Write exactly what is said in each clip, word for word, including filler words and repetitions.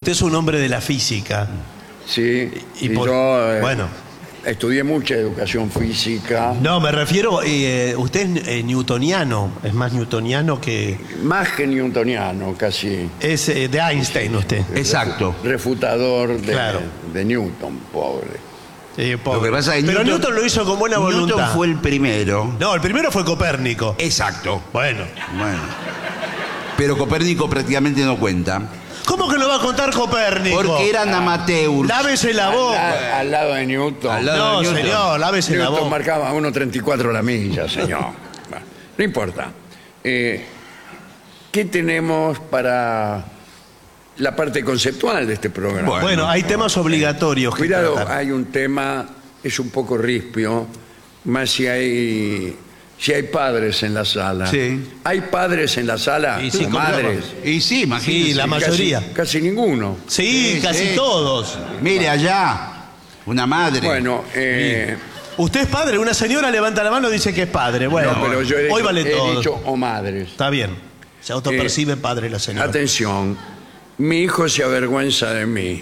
Usted es un hombre de la física. Sí, Y y por- yo eh, bueno. estudié mucha educación física, No, me refiero, eh, usted es eh, newtoniano, es más newtoniano que... más que newtoniano, casi Es eh, de Einstein usted. Exacto. refutador de, Claro. de Newton, pobre. Sí, pobre. Lo que pasa es que Pero Newton, Newton- lo hizo con buena voluntad. Newton fue el primero. No, el primero fue Copérnico. Exacto. Bueno. Bueno. Pero Copérnico prácticamente no cuenta. ¿Cómo que lo va a contar Copérnico? Porque eran amateurs. Lávese la Al, boca. al lado de Newton. Al lado No, de Newton. señor, lávese la Newton boca. marcaba uno treinta y cuatro la milla, señor. Bueno, no importa. Eh, ¿Qué tenemos para la parte conceptual de este programa? Bueno. Bueno, hay temas obligatorios que Cuidado, tratar. hay un tema, es un poco rispio, más si hay, si hay padres en la sala. Sí. ¿Hay padres en la sala? Y sí, o ¿cómo madres? Y sí, imagínese. Sí, la Casi- mayoría. Casi, ninguno. Sí, Sí, casi sí. todos. Mire allá, una madre. Bueno, eh, ¿Usted es padre? Una señora levanta la mano y dice que es padre. Bueno, no, pero yo he, hoy dicho, vale he todo. dicho o madres. Está bien. Se autopercibe padre la señora. Atención, mi hijo se avergüenza de mí.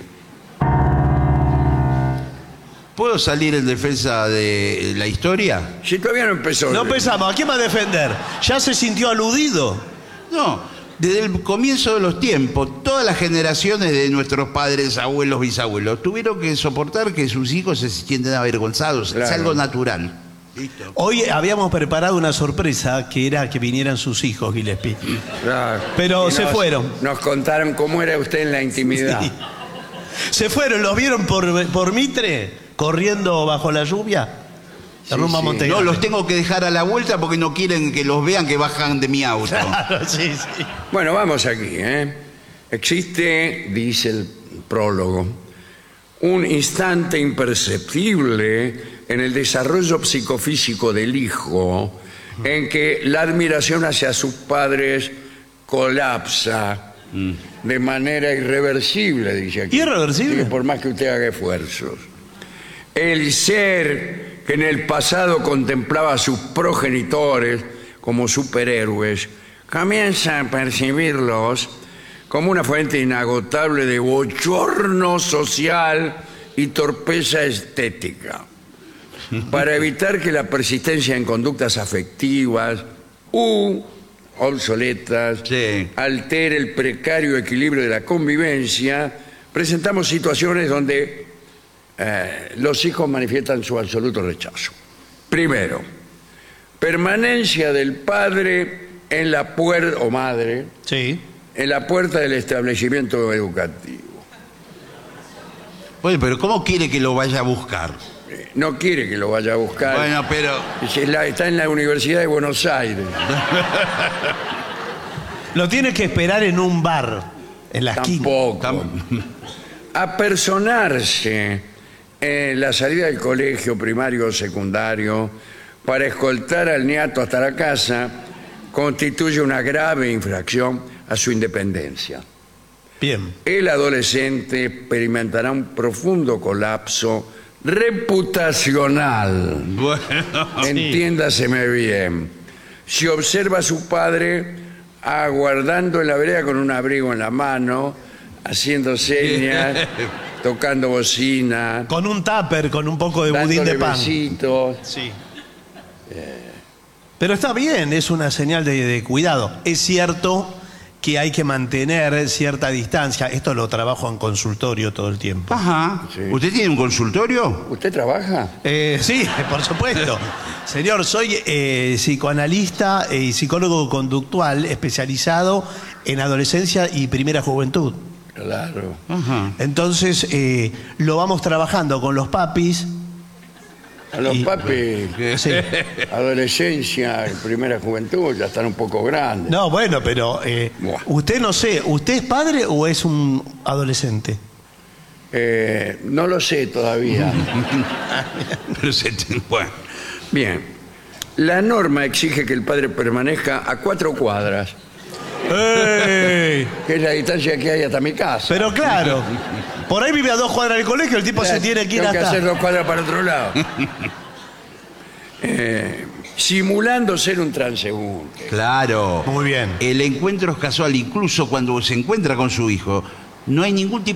¿Puedo salir en defensa de la historia? Si todavía no empezó. No pensamos, ¿a quién va a defender? ¿Ya se sintió aludido? No, desde el comienzo de los tiempos, todas las generaciones de nuestros padres, abuelos, bisabuelos, tuvieron que soportar que sus hijos se sienten avergonzados. Claro. Es algo natural. ¿Listo? Hoy habíamos preparado una sorpresa que era que vinieran sus hijos, Gillespie. Claro. Pero Y se nos- fueron. Nos contaron cómo era usted en la intimidad. Sí. Se fueron, los vieron por, por Mitre, corriendo bajo la lluvia. Sí, rumbo a sí. Monte No, Grande. los tengo que dejar a la vuelta porque no quieren que los vean que bajan de mi auto. Claro, sí, sí. Bueno, vamos aquí. ¿eh? Existe, dice el prólogo, un instante imperceptible en el desarrollo psicofísico del hijo en que la admiración hacia sus padres colapsa de manera irreversible, dice aquí. ¿Irreversible? Sí, por más que usted haga esfuerzos. El ser que en el pasado contemplaba a sus progenitores como superhéroes, comienza a percibirlos como una fuente inagotable de bochorno social y torpeza estética. Para evitar que la persistencia en conductas afectivas u obsoletas Sí. altere el precario equilibrio de la convivencia, presentamos situaciones donde eh, los hijos manifiestan su absoluto rechazo. Primero, permanencia del padre en la puerta, o madre, Sí. en la puerta del establecimiento educativo. Bueno, pero ¿cómo quiere que lo vaya a buscar? Eh, No quiere que lo vaya a buscar. Bueno, pero... Dice, la- Está en la Universidad de Buenos Aires. Lo tiene que esperar en un bar, en la esquina. Tampoco. Tam- Apersonarse en la salida del colegio primario o secundario para escoltar al niato hasta la casa constituye una grave infracción a su independencia. Bien. El adolescente experimentará un profundo colapso reputacional. Bueno, Entiéndaseme bien. Si observa a su padre aguardando en la vereda con un abrigo en la mano, haciendo señas, tocando bocina, Con un tupper, con un poco de budín dándole de pan. besitos. Sí. Pero está bien, es una señal de, de cuidado. Es cierto que hay que mantener cierta distancia. Esto lo trabajo en consultorio todo el tiempo. Ajá. Sí. ¿Usted tiene un consultorio? ¿Usted trabaja? Eh, sí, por supuesto. Señor, soy eh, psicoanalista y psicólogo conductual especializado en adolescencia y primera juventud. Claro. Ajá. Entonces, eh, lo vamos trabajando con los papis. A los Y- papis, Sí. adolescencia, primera juventud, ya están un poco grandes. No, bueno, pero eh, Buah. usted no sé, ¿usted es padre o es un adolescente? Eh, no lo sé todavía. Pero se- bueno. Bien. La norma exige que el padre permanezca a cuatro cuadras, ¡Ey! que es la distancia que hay hasta mi casa. Pero claro, por ahí vive a dos cuadras del colegio, el tipo se tiene que ir Tengo que hasta... hacer dos cuadras para otro lado. Eh, simulando ser un transeúnte. Claro. Muy bien. El encuentro es casual, incluso cuando se encuentra con su hijo. No hay ningún tipo